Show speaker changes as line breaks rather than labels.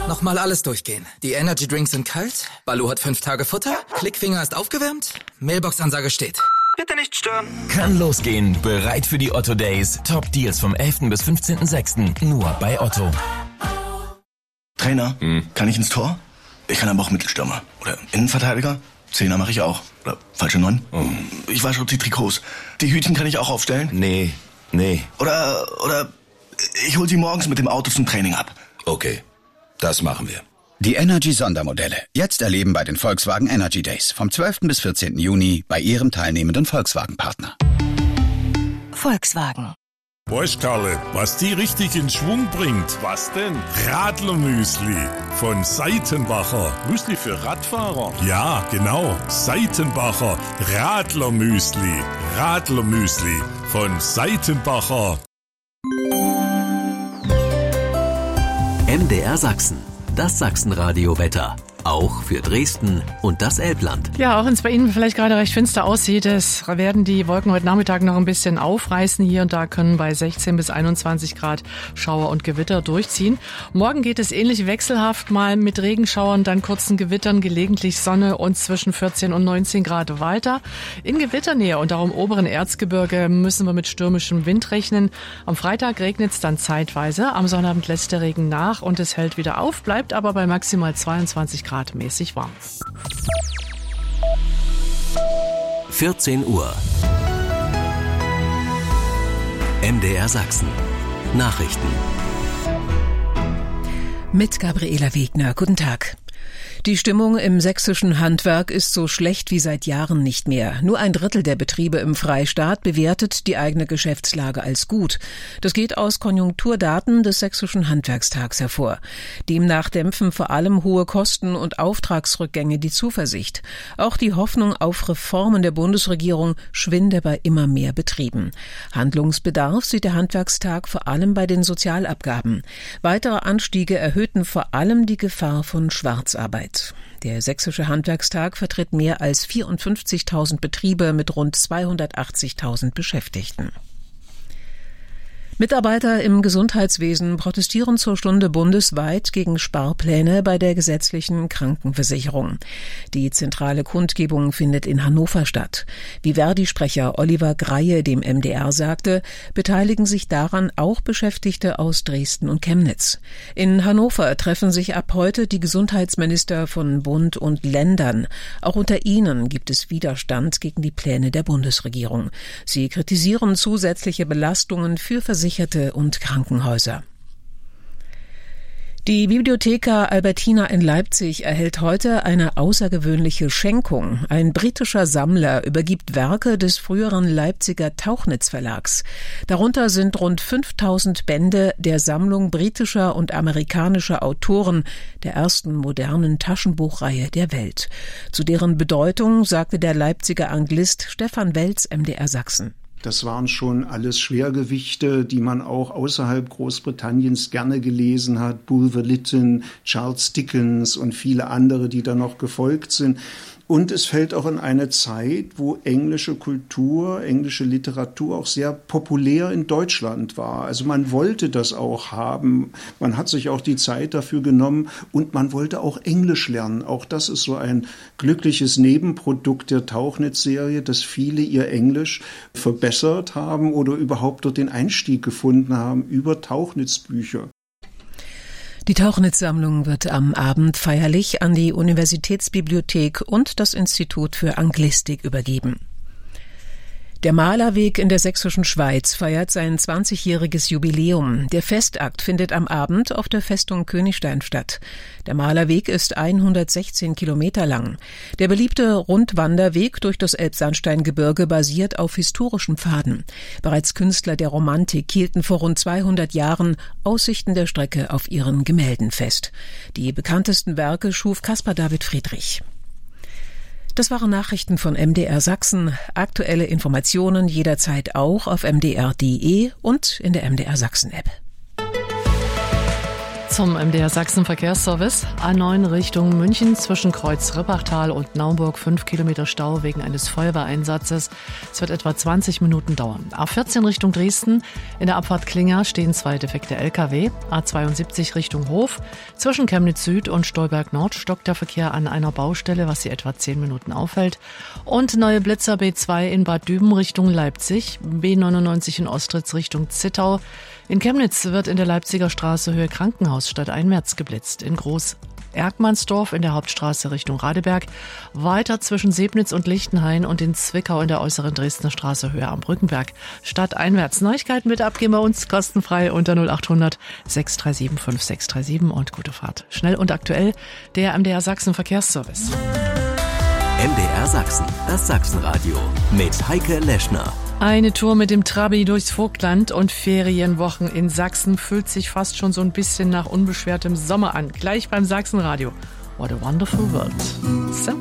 Nochmal alles durchgehen. Die Energy Drinks sind kalt, Baloo hat 5 Tage Futter, Klickfinger ist aufgewärmt, Mailbox-Ansage steht. Bitte nicht stören.
Kann losgehen. Bereit für die Otto Days. Top Deals vom 11. bis 15.06. Nur bei Otto.
Trainer, kann ich ins Tor? Ich kann aber auch Mittelstürmer. Oder Innenverteidiger? Zehner mache ich auch. Oder falsche 9. Ich wasche die Trikots. Die Hütchen kann ich auch aufstellen?
Nee.
Oder ich hol sie morgens mit dem Auto zum Training ab.
Okay, das machen wir.
Die Energy-Sondermodelle. Jetzt erleben bei den Volkswagen Energy Days. Vom 12. bis 14. Juni bei Ihrem teilnehmenden Volkswagen-Partner.
Volkswagen.
Weißt, Karle, was die richtig in Schwung bringt? Was denn? Radlermüsli von Seitenbacher. Müsli für Radfahrer? Ja, genau. Seitenbacher Radlermüsli. Radlermüsli von Seitenbacher.
MDR Sachsen. Das Sachsenradio-Wetter. Auch für Dresden und das Elbland.
Ja, auch wenn es bei Ihnen vielleicht gerade recht finster aussieht, es werden die Wolken heute Nachmittag noch ein bisschen aufreißen. Hier und da können bei 16 bis 21 Grad Schauer und Gewitter durchziehen. Morgen geht es ähnlich wechselhaft, mal mit Regenschauern, dann kurzen Gewittern, gelegentlich Sonne und zwischen 14 und 19 Grad weiter. In Gewitternähe und auch im oberen Erzgebirge müssen wir mit stürmischem Wind rechnen. Am Freitag regnet es dann zeitweise. Am Sonnabend lässt der Regen nach und es hält wieder auf, bleibt aber bei maximal 22 Grad mäßig warm.
14 Uhr. MDR Sachsen. Nachrichten.
Mit Gabriela Wegner. Guten Tag. Die Stimmung im sächsischen Handwerk ist so schlecht wie seit Jahren nicht mehr. Nur 1/3 der Betriebe im Freistaat bewertet die eigene Geschäftslage als gut. Das geht aus Konjunkturdaten des sächsischen Handwerkstags hervor. Demnach dämpfen vor allem hohe Kosten und Auftragsrückgänge die Zuversicht. Auch die Hoffnung auf Reformen der Bundesregierung schwinde bei immer mehr Betrieben. Handlungsbedarf sieht der Handwerkstag vor allem bei den Sozialabgaben. Weitere Anstiege erhöhten vor allem die Gefahr von Schwarzarbeit. Der Sächsische Handwerkstag vertritt mehr als 54.000 Betriebe mit rund 280.000 Beschäftigten. Mitarbeiter im Gesundheitswesen protestieren zur Stunde bundesweit gegen Sparpläne bei der gesetzlichen Krankenversicherung. Die zentrale Kundgebung findet in Hannover statt. Wie Verdi-Sprecher Oliver Greie dem MDR sagte, beteiligen sich daran auch Beschäftigte aus Dresden und Chemnitz. In Hannover treffen sich ab heute die Gesundheitsminister von Bund und Ländern. Auch unter ihnen gibt es Widerstand gegen die Pläne der Bundesregierung. Sie kritisieren zusätzliche Belastungen für Versicherte und Krankenhäuser. Die Bibliotheca Albertina in Leipzig erhält heute eine außergewöhnliche Schenkung. Ein britischer Sammler übergibt Werke des früheren Leipziger Tauchnitz Verlags. Darunter sind rund 5000 Bände der Sammlung britischer und amerikanischer Autoren der ersten modernen Taschenbuchreihe der Welt. Zu deren Bedeutung sagte der Leipziger Anglist Stefan Welz MDR Sachsen.
Das waren schon alles Schwergewichte, die man auch außerhalb Großbritanniens gerne gelesen hat. Bulwer Lytton, Charles Dickens und viele andere, die da noch gefolgt sind. Und es fällt auch in eine Zeit, wo englische Kultur, englische Literatur auch sehr populär in Deutschland war. Also man wollte das auch haben. Man hat sich auch die Zeit dafür genommen und man wollte auch Englisch lernen. Auch das ist so ein glückliches Nebenprodukt der Tauchnitz-Serie, dass viele ihr Englisch verbessert haben oder überhaupt dort den Einstieg gefunden haben über Tauchnitz-Bücher.
Die Tauchnitz-Sammlung wird am Abend feierlich an die Universitätsbibliothek und das Institut für Anglistik übergeben. Der Malerweg in der sächsischen Schweiz feiert sein 20-jähriges Jubiläum. Der Festakt findet am Abend auf der Festung Königstein statt. Der Malerweg ist 116 Kilometer lang. Der beliebte Rundwanderweg durch das Elbsandsteingebirge basiert auf historischen Pfaden. Bereits Künstler der Romantik hielten vor rund 200 Jahren Aussichten der Strecke auf ihren Gemälden fest. Die bekanntesten Werke schuf Caspar David Friedrich. Das waren Nachrichten von MDR Sachsen. Aktuelle Informationen jederzeit auch auf mdr.de und in der MDR Sachsen App.
zum MDR Sachsen Verkehrsservice. A9 Richtung München zwischen Kreuz-Rippachtal und Naumburg 5 Kilometer Stau wegen eines Feuerwehreinsatzes. Es wird etwa 20 Minuten dauern. A14 Richtung Dresden. In der Abfahrt Klinger stehen 2 defekte LKW. A72 Richtung Hof. Zwischen Chemnitz Süd und Stolberg Nord stockt der Verkehr an einer Baustelle, was sie etwa 10 Minuten aufhält. Und neue Blitzer B2 in Bad Düben Richtung Leipzig. B99 in Ostritz Richtung Zittau. In Chemnitz wird in der Leipziger Straße Höhe Krankenhaus stadteinwärts geblitzt. In Groß-Erkmannsdorf in der Hauptstraße Richtung Radeberg. Weiter zwischen Sebnitz und Lichtenhain und in Zwickau in der äußeren Dresdner Straße Höhe am Brückenberg. Stadteinwärts. Neuigkeiten bitte abgeben bei uns kostenfrei unter 0800 637 5637 und gute Fahrt. Schnell und aktuell der MDR Sachsen Verkehrsservice.
MDR Sachsen, das Sachsenradio mit Heike Leschner.
Eine Tour mit dem Trabi durchs Vogtland und Ferienwochen in Sachsen fühlt sich fast schon so ein bisschen nach unbeschwertem Sommer an. Gleich beim Sachsenradio. What a wonderful world. So.